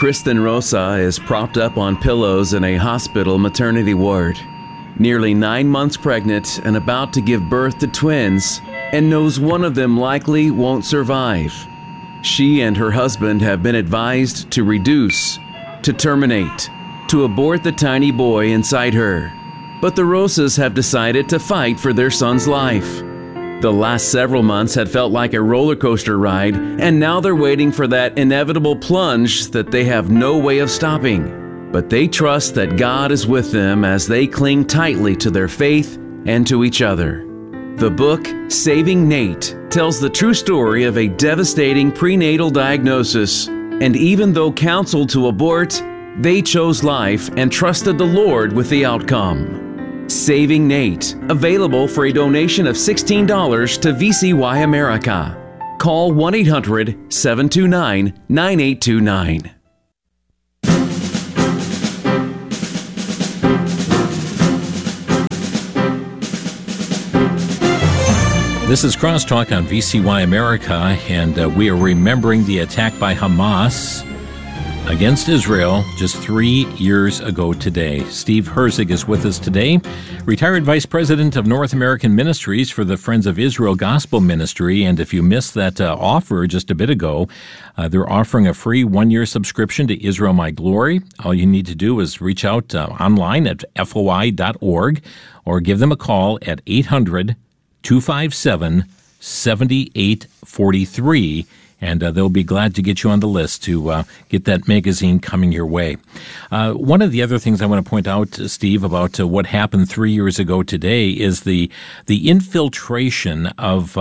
Kristen Rosa is propped up on pillows in a hospital maternity ward, nearly 9 months pregnant and about to give birth to twins, and knows one of them likely won't survive. She and her husband have been advised to reduce, to terminate, to abort the tiny boy inside her. But the Rosas have decided to fight for their son's life. The last several months had felt like a roller coaster ride, and now they're waiting for that inevitable plunge that they have no way of stopping. But they trust that God is with them as they cling tightly to their faith and to each other. The book, Saving Nate, tells the true story of a devastating prenatal diagnosis, and even though counseled to abort, they chose life and trusted the Lord with the outcome. Saving Nate, available for a donation of $16 to VCY America. Call 1-800-729-9829. This is Crosstalk on VCY America, and we are remembering the attack by Hamas against Israel just 3 years ago today. Steve Herzig is with us today, retired Vice President of North American Ministries for the Friends of Israel Gospel Ministry. And if you missed that offer just a bit ago, they're offering a free 1-year subscription to Israel My Glory. All you need to do is reach out online at foi.org or give them a call at 800-257-7843. And they'll be glad to get you on the list to get that magazine coming your way. One of the other things I want to point out, Steve, about what happened 3 years ago today is the infiltration of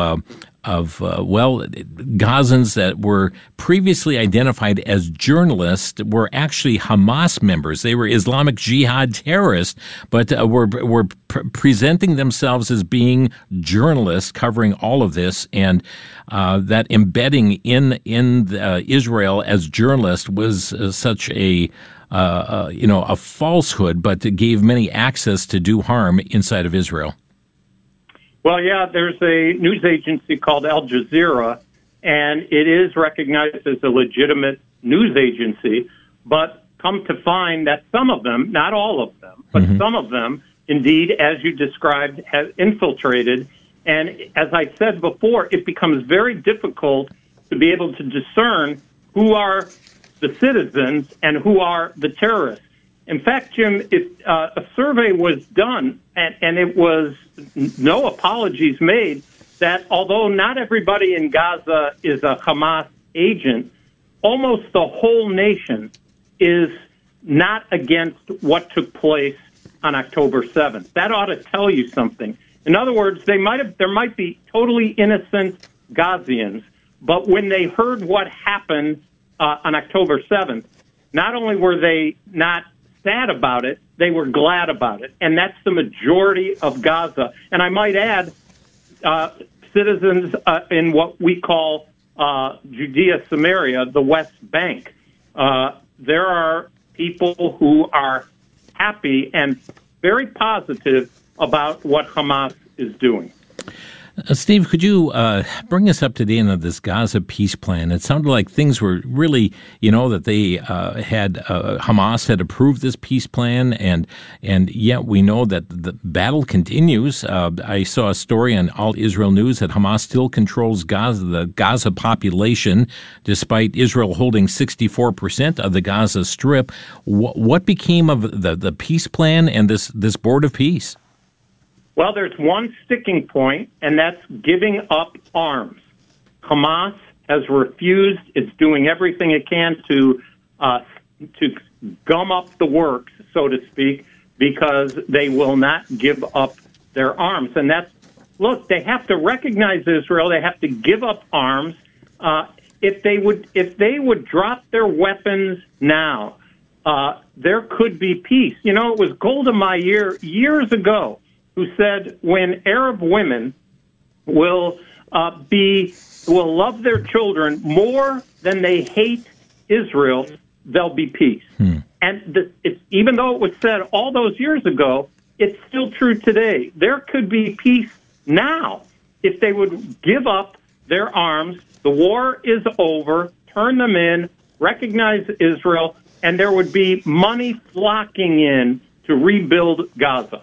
Gazans that were previously identified as journalists were actually Hamas members. They were Islamic Jihad terrorists, but were presenting themselves as being journalists covering all of this, and that embedding in Israel as journalists was such a falsehood, but it gave many access to do harm inside of Israel. Well, yeah, there's a news agency called Al Jazeera, and it is recognized as a legitimate news agency, but come to find that some of them, not all of them, but some of them, indeed, as you described, have infiltrated. And as I said before, it becomes very difficult to be able to discern who are the citizens and who are the terrorists. In fact, Jim, a survey was done, and it was no apologies made, that although not everybody in Gaza is a Hamas agent, almost the whole nation is not against what took place on October 7th. That ought to tell you something. In other words, there might be totally innocent Gazians, but when they heard what happened on October 7th, not only were they not sad about it, they were glad about it. And that's the majority of Gaza. And I might add, citizens in what we call Judea Samaria, the West Bank. There are people who are happy and very positive about what Hamas is doing. Steve, could you bring us up to date on this Gaza peace plan? It sounded like things were really, that they Hamas had approved this peace plan, and yet we know that the battle continues. I saw a story on All Israel News that Hamas still controls the Gaza population, despite Israel holding 64% of the Gaza Strip. What became of the peace plan and this board of peace? Well, there's one sticking point, and that's giving up arms. Hamas has refused. It's doing everything it can to gum up the works, so to speak, because they will not give up their arms. And look, they have to recognize Israel. They have to give up arms. If they would drop their weapons now, there could be peace. It was Golda Meir years ago who said when Arab women will love their children more than they hate Israel, there'll be peace. And even though it was said all those years ago, it's still true today. There could be peace now if they would give up their arms. The war is over, turn them in, recognize Israel, and there would be money flocking in to rebuild Gaza.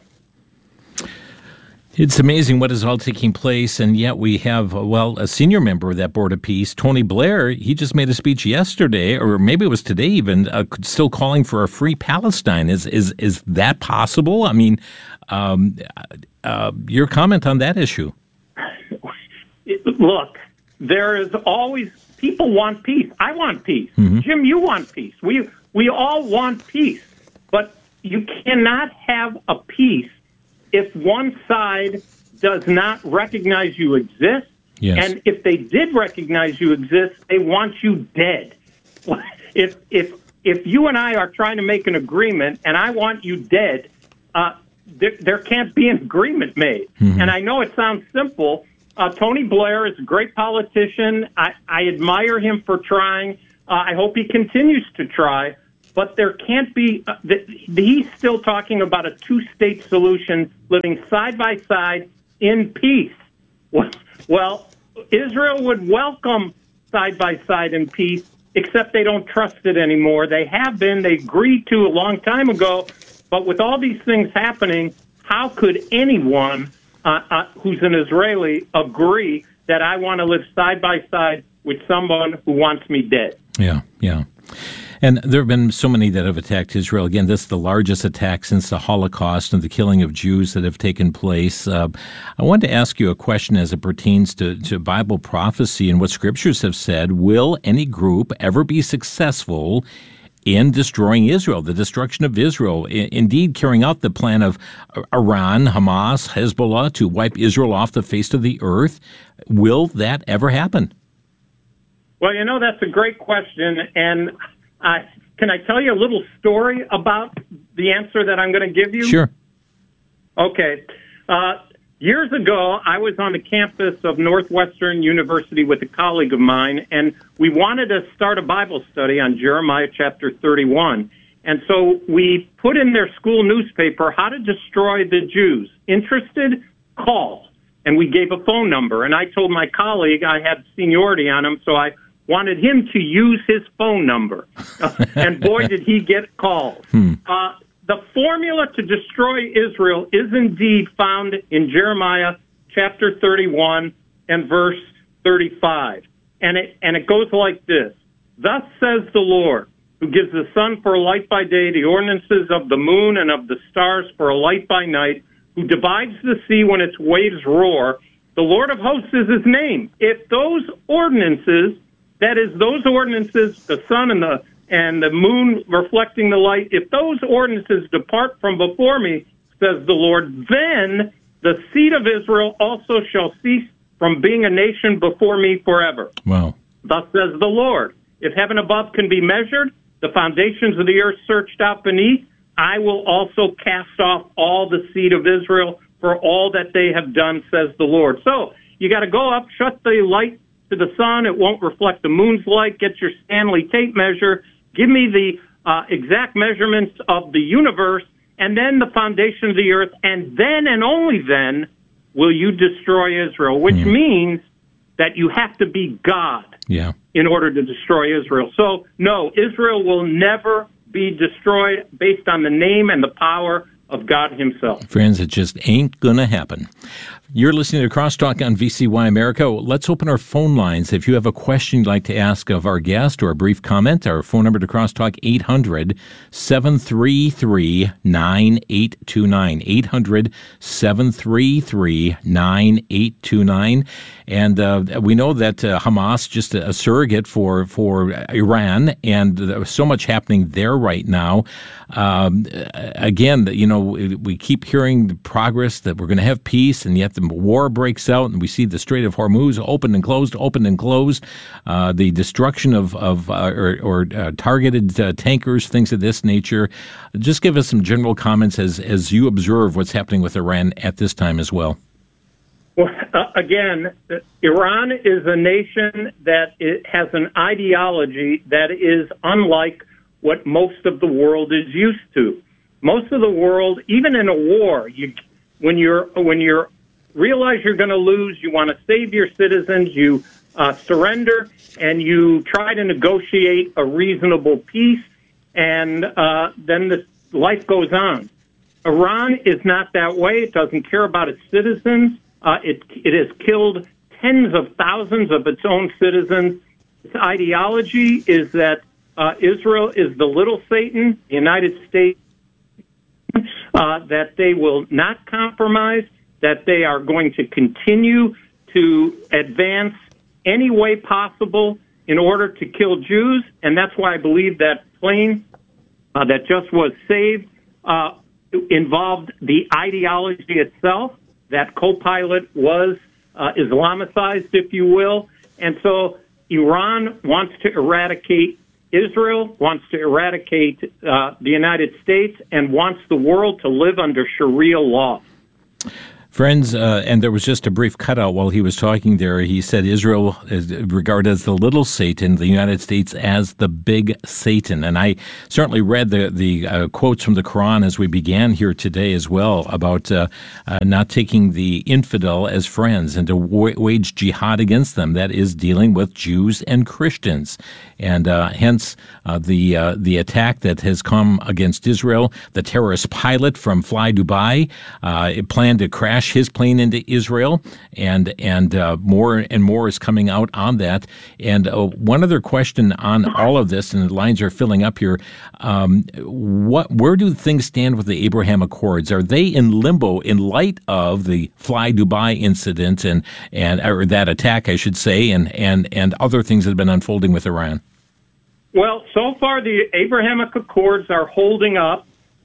It's amazing what is all taking place, and yet we have, a senior member of that Board of Peace, Tony Blair. He just made a speech yesterday, or maybe it was today even, still calling for a free Palestine. Is that possible? I mean, your comment on that issue? Look, there is always, people want peace. I want peace. Mm-hmm. Jim, you want peace. We all want peace, but you cannot have a peace if one side does not recognize you exist. Yes. And if they did recognize you exist, they want you dead. If you and I are trying to make an agreement and I want you dead, there can't be an agreement made. Mm-hmm. And I know it sounds simple. Tony Blair is a great politician. I admire him for trying. I hope he continues to try. But there can't be, he's still talking about a two-state solution, living side by side in peace. Well, Israel would welcome side by side in peace, except they don't trust it anymore. They have been, they agreed to a long time ago, but with all these things happening, how could anyone who's an Israeli agree that I want to live side by side with someone who wants me dead? Yeah. And there have been so many that have attacked Israel. Again, this is the largest attack since the Holocaust and the killing of Jews that have taken place. I wanted to ask you a question as it pertains to Bible prophecy and what scriptures have said. Will any group ever be successful in destroying Israel, the destruction of Israel, indeed carrying out the plan of Iran, Hamas, Hezbollah to wipe Israel off the face of the earth? Will that ever happen? Well, that's a great question, and can I tell you a little story about the answer that I'm going to give you? Sure. Okay. Years ago, I was on the campus of Northwestern University with a colleague of mine, and we wanted to start a Bible study on Jeremiah chapter 31. And so we put in their school newspaper, How to Destroy the Jews. Interested? Call. And we gave a phone number. And I told my colleague I had seniority on him, so I wanted him to use his phone number. And boy, did he get calls. The formula to destroy Israel is indeed found in Jeremiah chapter 31 and verse 35. And it goes like this. Thus says the Lord, who gives the sun for a light by day, the ordinances of the moon and of the stars for a light by night, who divides the sea when its waves roar. The Lord of hosts is his name. If those ordinances, that is, those ordinances, the sun and the moon reflecting the light, if those ordinances depart from before me, says the Lord, then the seed of Israel also shall cease from being a nation before me forever. Wow. Thus says the Lord, if heaven above can be measured, the foundations of the earth searched out beneath, I will also cast off all the seed of Israel for all that they have done, says the Lord. So you got to go up, shut the light to the sun. It won't reflect the moon's light. Get your Stanley tape measure. Give me the exact measurements of the universe and then the foundation of the earth. And then and only then will you destroy Israel, which means that you have to be God in order to destroy Israel. So, no, Israel will never be destroyed based on the name and the power of God himself. Friends, it just ain't going to happen. You're listening to Crosstalk on VCY America. Let's open our phone lines. If you have a question you'd like to ask of our guest or a brief comment, our phone number to Crosstalk, 800-733-9829. 800-733-9829. And we know that Hamas, just a surrogate for Iran, and there's so much happening there right now. Again, we keep hearing the progress that we're going to have peace, and yet the war breaks out, and we see the Strait of Hormuz opened and closed, the destruction of targeted tankers, things of this nature. Just give us some general comments as you observe what's happening with Iran at this time as well. Well, again, Iran is a nation that has an ideology that is unlike what most of the world is used to. Most of the world, even in a war, when you realize you're going to lose, you want to save your citizens, you surrender and you try to negotiate a reasonable peace, and then the life goes on. Iran is not that way. It doesn't care about its citizens. It has killed tens of thousands of its own citizens. Its ideology is that Israel is the little Satan, the United States, that they will not compromise, that they are going to continue to advance any way possible in order to kill Jews. And that's why I believe that plane that just was saved involved the ideology itself. That co-pilot was Islamicized, if you will. And so Iran wants to eradicate Israel, wants to eradicate the United States, and wants the world to live under Sharia law. Friends, and there was just a brief cutout while he was talking there. He said Israel is regarded as the little Satan, the United States as the big Satan. And I certainly read the quotes from the Quran as we began here today as well about not taking the infidel as friends and to wage jihad against them. That is dealing with Jews and Christians. And hence the attack that has come against Israel. The terrorist pilot from Fly Dubai planned to crash his plane into Israel, and more and more is coming out on that. And one other question on all of this, and the lines are filling up here. Where do things stand with the Abraham Accords? Are they in limbo in light of the Fly Dubai incident and or that attack, I should say, and other things that have been unfolding with Iran? Well, so far the Abrahamic Accords are holding up.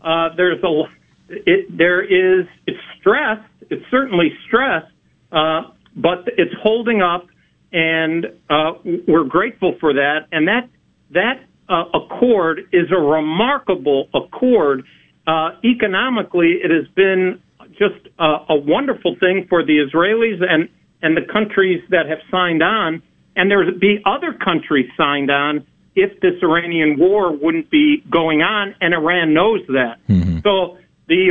It's stressed. It's certainly stressed, but it's holding up, and we're grateful for that. And that accord is a remarkable accord. Economically, it has been just a wonderful thing for the Israelis and the countries that have signed on. And there would be other countries signed on if this Iranian war wouldn't be going on, and Iran knows that. Mm-hmm. So the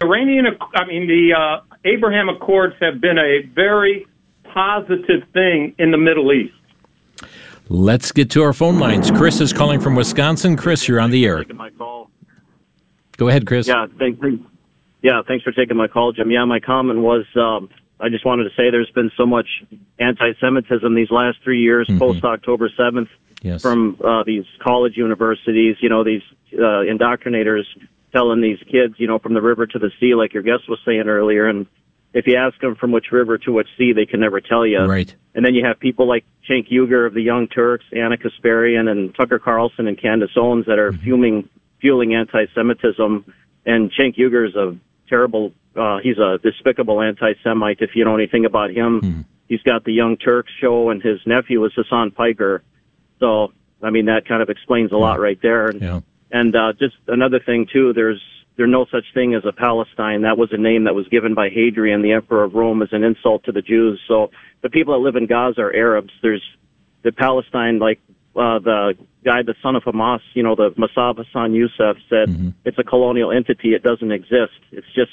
Abraham Accords have been a very positive thing in the Middle East. Let's get to our phone lines. Chris is calling from Wisconsin. Chris, you're on the air. My call. Go ahead, Chris. Thanks for taking my call, Jim. My comment was I just wanted to say there's been so much anti-Semitism these last 3 years, mm-hmm. post-October 7th, yes. from these college universities, these indoctrinators telling these kids, from the river to the sea, like your guest was saying earlier. And if you ask them from which river to which sea, they can never tell you. Right. And then you have people like Cenk Uygur of the Young Turks, Anna Kasparian, and Tucker Carlson and Candace Owens that are mm-hmm. fueling anti-Semitism. And Cenk Uygur is a terrible, he's a despicable anti-Semite if you know anything about him. Mm-hmm. He's got the Young Turks show, and his nephew is Hassan Piker. So, that kind of explains a lot right there. Yeah. And just another thing, too, there's no such thing as a Palestine. That was a name that was given by Hadrian, the Emperor of Rome, as an insult to the Jews. So the people that live in Gaza are Arabs. There's the Palestine, like the guy, the son of Hamas, the Mossab Hassan Youssef said, mm-hmm. it's a colonial entity. It doesn't exist. It's just,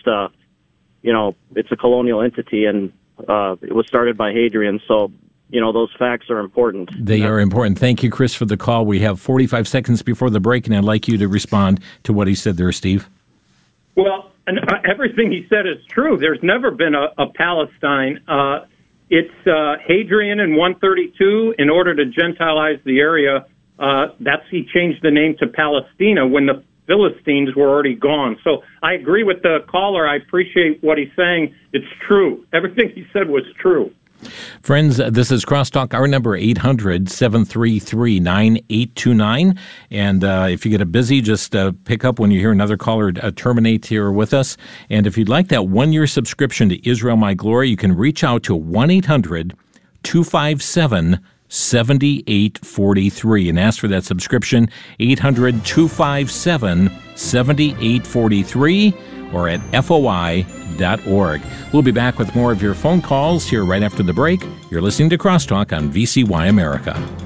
it's a colonial entity, and it was started by Hadrian. So, those facts are important. They are important. Thank you, Chris, for the call. We have 45 seconds before the break, and I'd like you to respond to what he said there, Steve. Well, everything he said is true. There's never been a Palestine. It's Hadrian in 132, in order to Gentilize the area, he changed the name to Palestina when the Philistines were already gone. So I agree with the caller. I appreciate what he's saying. It's true. Everything he said was true. Friends, this is Crosstalk. Our number 800-733-9829. And if you get a busy, just pick up when you hear another caller terminate here with us. And if you'd like that one-year subscription to Israel My Glory, you can reach out to 1-800-257-7843 and ask for that subscription, 800-257-7843 or at foi.org. We'll be back with more of your phone calls here right after the break. You're listening to Crosstalk on VCY America.